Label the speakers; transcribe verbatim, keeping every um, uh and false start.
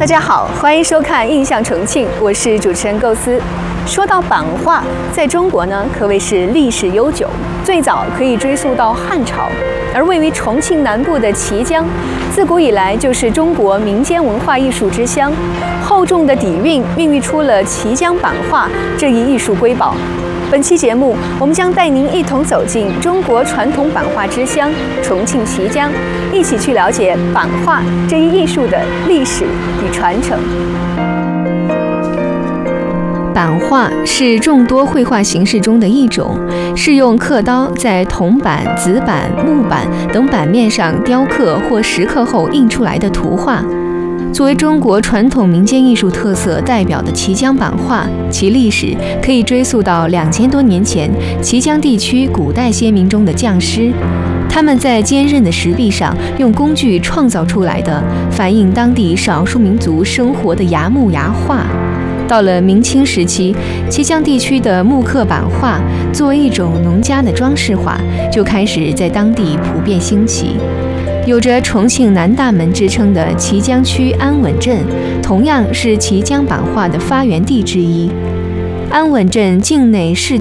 Speaker 1: 大家好，欢迎收看《印象重庆》，我是主持人构思。说到版画，在中国呢可谓是历史悠久，最早可以追溯到汉朝。而位于重庆南部的綦江，自古以来就是中国民间文化艺术之乡。厚重的底蕴孕育出了綦江版画这一艺术瑰宝。本期节目，我们将带您一同走进中国传统版画之乡重庆綦江，一起去了解版画这一艺术的历史与传承。版画是众多绘画形式中的一种，是用刻刀在铜板、紫板、木板等板面上雕刻或蚀刻后印出来的图画。作为中国传统民间艺术特色代表的綦江版画，其历史可以追溯到两千多年前綦江地区古代先民中的匠师，他们在坚韧的石壁上用工具创造出来的反映当地少数民族生活的崖木崖画。到了明清时期，綦江地区的木刻版画作为一种农家的装饰画，就开始在当地普遍兴起。有着重庆南大门之称的綦江区安稳镇，同样是綦江版画的发源地之一。安稳镇境内市